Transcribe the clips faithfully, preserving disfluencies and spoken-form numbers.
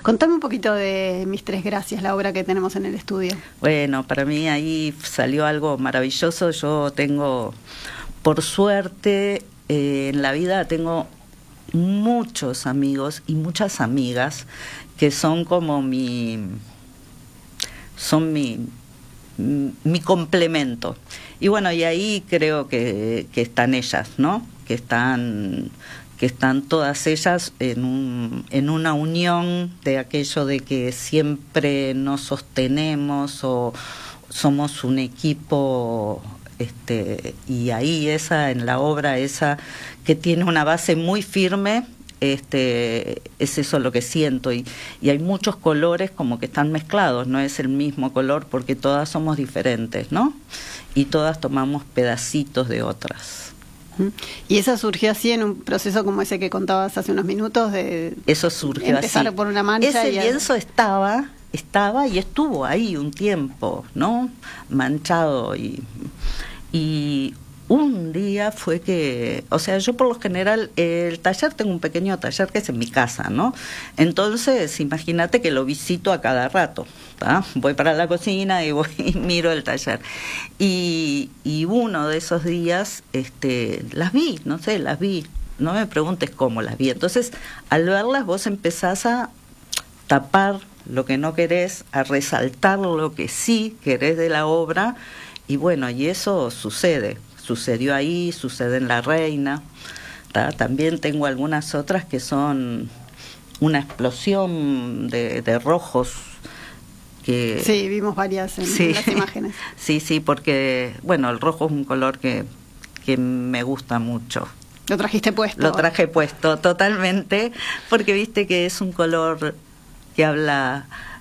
Contame un poquito de Mis Tres Gracias, la obra que tenemos en el estudio. Bueno, para mí ahí salió algo maravilloso. Yo tengo, por suerte, eh, en la vida tengo muchos amigos y muchas amigas que son como mi, son mi, mi complemento. Y bueno, y ahí creo que, que están ellas, ¿no? Que están... que están todas ellas en, un, en una unión de aquello de que siempre nos sostenemos o somos un equipo, este, y ahí esa, en la obra esa que tiene una base muy firme, este, es eso lo que siento, y, y hay muchos colores como que están mezclados, no es el mismo color porque todas somos diferentes, ¿no? Y todas tomamos pedacitos de otras. ¿Y esa surgió así en un proceso como ese que contabas hace unos minutos? De Eso surgió empezar así. por una mancha. Ese y lienzo a... estaba, estaba y estuvo ahí un tiempo, ¿no? Manchado y... y un día fue que, o sea, yo por lo general, el taller, tengo un pequeño taller que es en mi casa, ¿no? Entonces, imagínate que lo visito a cada rato, ¿tá? Voy para la cocina y voy y miro el taller. Y, y uno de esos días, este, las vi, no sé, las vi, no me preguntes cómo las vi. Entonces, al verlas vos empezás a tapar lo que no querés, a resaltar lo que sí querés de la obra, y bueno, y eso sucede. Sucedió ahí, sucede en La Reina, ¿tá? También tengo algunas otras que son una explosión de, de rojos. Que, sí, vimos varias en, sí, en las imágenes. Sí, sí, porque, bueno, el rojo es un color que, que me gusta mucho. ¿Lo trajiste puesto? Lo traje puesto, totalmente, porque viste que es un color que habla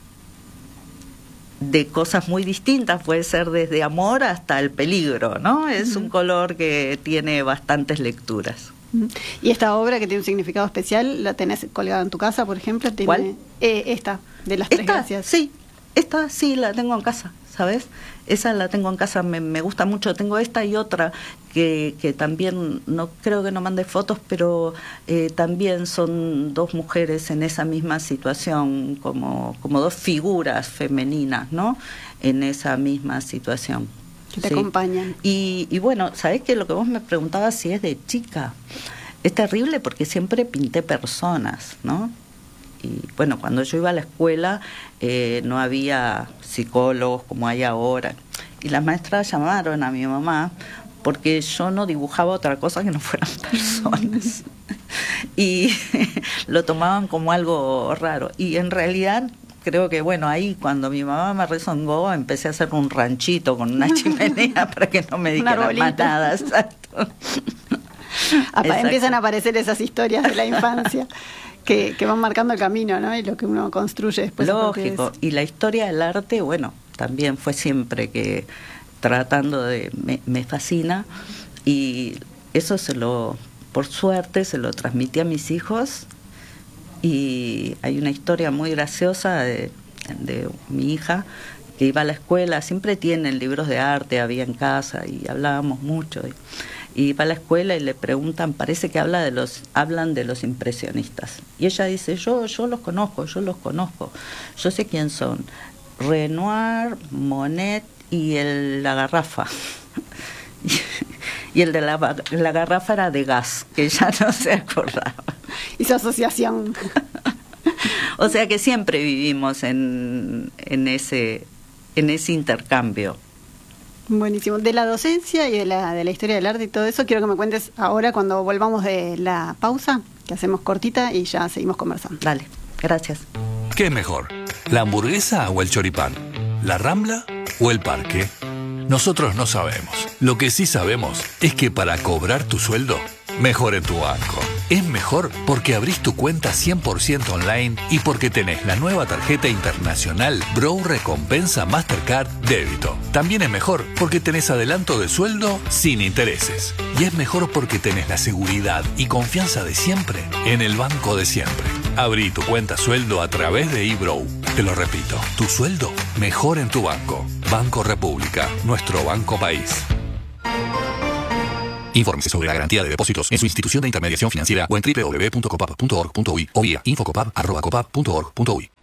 de cosas muy distintas, puede ser desde amor hasta el peligro, ¿no? Es uh-huh. un color que tiene bastantes lecturas. Uh-huh. ¿Y esta obra que tiene un significado especial, la tenés colgada en tu casa, por ejemplo? ¿Tiene, ¿Cuál? Eh, esta, de las Tres ¿Esta? Gracias. Sí, esta sí la tengo en casa, ¿sabes? Esa la tengo en casa, me, me gusta mucho. Tengo esta y otra que, que también, no creo que no mande fotos, pero eh, también son dos mujeres en esa misma situación, como, como dos figuras femeninas, ¿no? En esa misma situación. Que te sí. acompañan. Y, y bueno, ¿sabés qué? Lo que vos me preguntabas si es de chica. Es terrible porque siempre pinté personas, ¿no? Y bueno, cuando yo iba a la escuela eh, no había psicólogos como hay ahora. Y las maestras llamaron a mi mamá porque yo no dibujaba otra cosa que no fueran personas. Y lo tomaban como algo raro. Y en realidad creo que, bueno, ahí cuando mi mamá me rezongó, empecé a hacer un ranchito con una chimenea para que no me dijeran más nada. Exacto. Apa, empiezan a aparecer esas historias de la infancia. Que, que van marcando el camino, ¿no? Y lo que uno construye después. Lógico. Y la historia del arte, bueno, también fue siempre que tratando de... Me, me fascina. Y eso se lo... Por suerte, se lo transmití a mis hijos. Y hay una historia muy graciosa de, de mi hija que iba a la escuela. Siempre tienen libros de arte, había en casa, y hablábamos mucho. Y, y va a la escuela y le preguntan, parece que habla de los, hablan de los impresionistas. Y ella dice, yo, yo los conozco, yo los conozco, yo sé quién son. Renoir, Monet y el, la garrafa. Y el de la, la garrafa era de gas, que ella no se acordaba. Hizo asociación. O sea que siempre vivimos en, en, ese, en ese intercambio. Buenísimo. De la docencia y de la, de la historia del arte y todo eso, quiero que me cuentes ahora cuando volvamos de la pausa, que hacemos cortita y ya seguimos conversando. Dale, gracias. ¿Qué es mejor? ¿La hamburguesa o el choripán? ¿La Rambla o el parque? Nosotros no sabemos. Lo que sí sabemos es que para cobrar tu sueldo, mejor en tu banco. Es mejor porque abrís tu cuenta cien por ciento online y porque tenés la nueva tarjeta internacional Bro Recompensa Mastercard Débito. También es mejor porque tenés adelanto de sueldo sin intereses. Y es mejor porque tenés la seguridad y confianza de siempre en el banco de siempre. Abrí tu cuenta sueldo a través de eBrow. Te lo repito, tu sueldo mejor en tu banco. Banco República, nuestro banco país. Infórmese sobre la garantía de depósitos en su institución de intermediación financiera o en doble u doble u doble u punto copap punto org punto uy o vía infocopap arroba copap punto org punto uy.